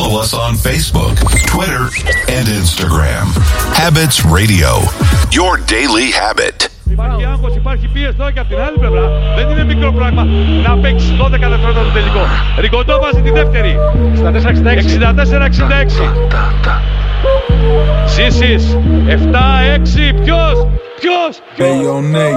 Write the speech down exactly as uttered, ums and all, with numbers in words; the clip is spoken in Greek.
Follow us on Facebook, Twitter, and Instagram. Habits Radio, your daily habit. Υπάρχει άγχος, υπάρχει πίεση τώρα και από την άλλη πλευρά. Δεν είναι μικρό πράγμα να παίξεις δώδεκα δευτερόλεπτα το τελικό. Ρικοντό βάζει τη δεύτερη. εξήντα τέσσερα εξήντα έξι. Σίσις, επτά έξι. Ποιος, ποιος, ποιος.